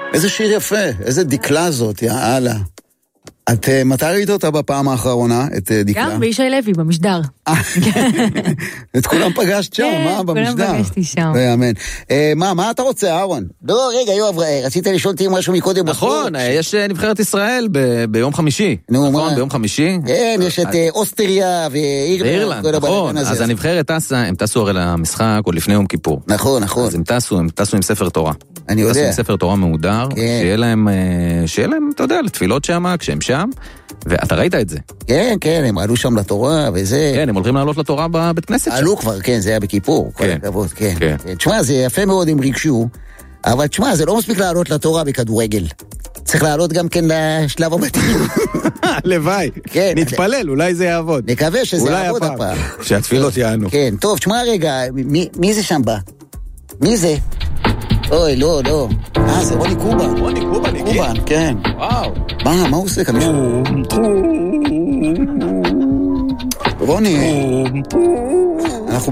איזה שיר יפה, איזה דקלה זאת, יאללה. את מתי ראית אותה בפעם האחרונה, את דקלה? גם בישי לוי, במשדר. את כולם פגשת שם, מה? במשדר? כולם פגשתי שם. אמן. מה אתה רוצה, אהרון? לא, רגע, יואב, רצית לשאול אותי משהו מקודם. נכון, יש נבחרת ישראל ביום חמישי. נו, מה? ביום חמישי? כן, יש את אוסטריה ואירלנד. נכון, אז הנבחרת הם טסו הרי למשחק עוד לפני יום כיפור. נכון. אז הם טסו עם ספר תורה. אני יודע. טסו עם ספר תורה מהודר, שיהיה להם, אתה יודע, לתפילות שם, כשהם שם, ואתה ראית את זה. כן, הם עלו שם לתורה וזה. כן, הם הולכים לעלות לתורה בבית כנסת שם. עלו כבר, כן, זה היה בכיפור, כל הכבוד, כן. תשמע, זה יפה מאוד, הם ריגשו, אבל תשמע, זה לא מספיק לעלות לתורה בכדורגל. צריך לעלות גם כן לשלב הבתים. לוואי, נתפלל, אולי זה יעבוד. נקווה שזה יעבוד הפעם. שהתפילות יענו. כן, טוב, תשמע רגע, מי זה שם בא? מי זה? אוי, לא. זה רוני קובן. רוני קובן הגיע? קובן, כן. וואו. מה הוא עושה כאן? רוני, אנחנו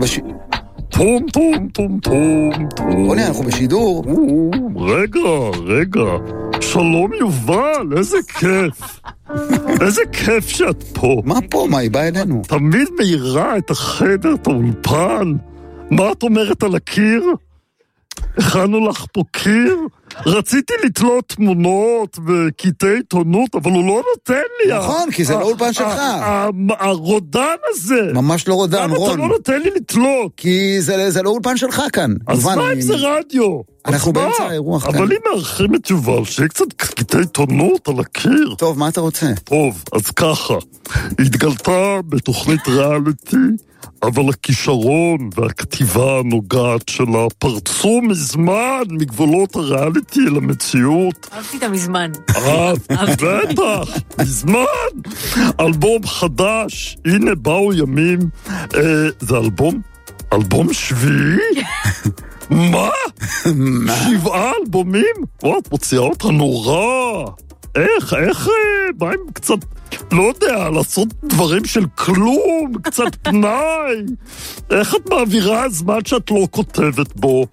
רוני, אנחנו בשידור. רגע. שלום יובל, איזה כיף. איזה כיף שאת פה. מה פה? מה, היא באה אלינו? תמיד מאירה את החדר, את האולפן. מה את אומרת על הקיר? הכנו לך פה קיר? רציתי לתלות תמונות וקטעי עיתונות, אבל הוא לא נותן לי. נכון, כי זה לא אולפן שלך. הרודן הזה. ממש לא רודן, רון. למה אתה לא נותן לי לתלות? כי זה לא אולפן שלך כאן. אז מה אם זה רדיו? אנחנו באמצע האירוח כאן. אבל אם מארחים את יובל, שיהיה קצת קטעי עיתונות על הקיר. טוב, מה אתה רוצה? טוב, אז ככה. התגלתה בתוכנית ריאליטי, אבל הכישרון והכתיבה הנוגעת שלה פרצו מזמן מגבולות הריאליטי אל המציאות. אהבתי אותה מזמן. בטח, מזמן. אלבום חדש, הנה באו ימים. זה אלבום שביעי? מה? 7 אלבומים? את מוציאה אותה נורא. איך באים קצת, לא יודע, לעשות דברים של כלום, קצת פנאי. איך את מעבירה הזמן שאת לא כותבת בו?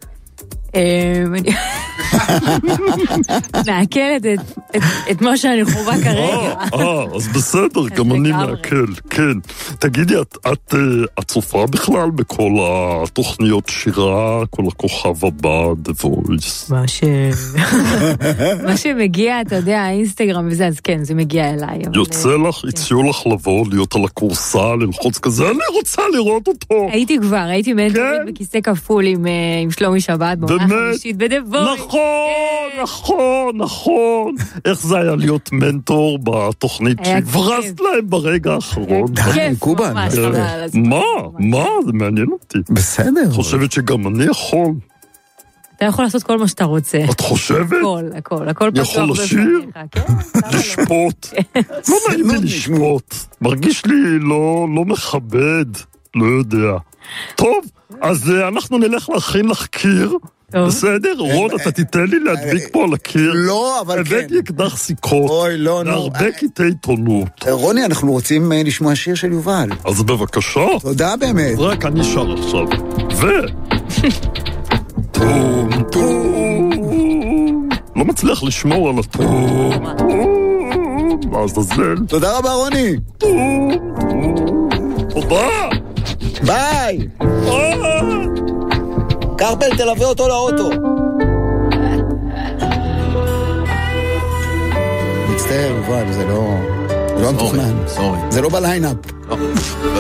מעכלת את מה שאני חובה כרגע. אז בסדר, גם אני מעכל, כן. תגידי, את צופה בכלל בכל התוכניות שירה, כל הכוכב הבא, The Voice? מה שמגיע, אתה יודע, האינסטגרם וזה, אז כן, זה מגיע אליי. יוצא לך, הציעו לך לבוא, להיות על הקורסה, ללחוץ כזה, אני רוצה לראות אותו. הייתי בכיסא כפול עם שלומי שבת, חמישית בדבוי. נכון. איך זה היה להיות מנטור בתוכנית שהברזת להם ברגע האחרון? די, קובן. מה? זה מעניין אותי. בסדר. חושבת שגם אני יכול. אתה יכול לעשות כל מה שאתה רוצה. את חושבת? הכל פתוח. יכול לשיר? לשפוט. לא נעים לי לשפוט. מרגיש לי לא מכבד. לא יודע. טוב, אז אנחנו נלך להכין לך קיר. בסדר? רון, אתה תיתן לי להדביק פה על הקיר. לא, אבל כן. הבאתי אקדח סיכות. אוי, לא. להרבה קטעי עיתונות. רוני, אנחנו רוצים לשמוע שיר של יובל. אז בבקשה. תודה באמת. רק אני שר עכשיו. טום טום. לא מצליח לשמור על הטום. לעזאזל. תודה רבה, רוני. תודה. ביי. קרפל, תלווה אותו לאוטו. מצטער, יובל, זה לא מתוכנן. סורי. זה לא בליינאפ.